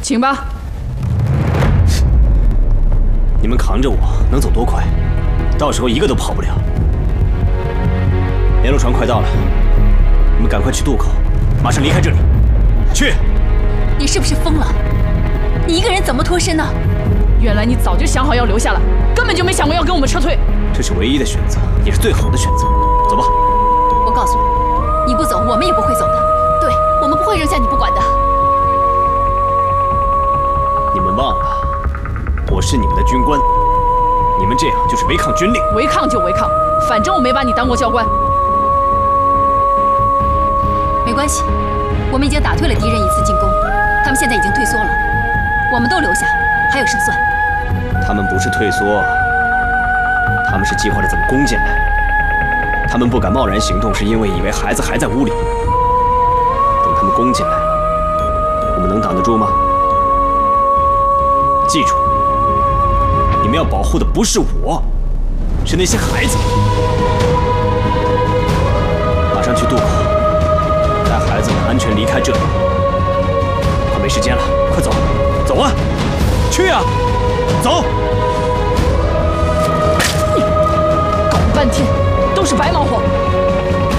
请吧。 你们扛着我能走多快？到时候一个都跑不了。联络船快到了，你们赶快去渡口，马上离开这里。去！ 你是不是疯了？你一个人怎么脱身呢？ 原来你早就想好要留下来，根本就没想过要跟我们撤退。 这是唯一的选择，也是最好的选择。走吧。 我告诉你，你不走，我们也不会走的。对，我们不会扔下你不管的。 你们忘了，我是你们的军官，你们这样就是违抗军令。 违抗就违抗，反正我没把你当过教官。 没关系，我们已经打退了敌人一次进攻，他们现在已经退缩了，我们都留下，还有胜算。 他们不是退缩，他们是计划着怎么攻进来。他们不敢贸然行动，是因为以为孩子还在屋里。等他们攻进来，我们能挡得住吗？记住，你们要保护的不是我，是那些孩子。马上去渡口，带孩子们安全离开这里。快没时间了，快走，走啊！去啊！走！ 搞了半天都是白忙活。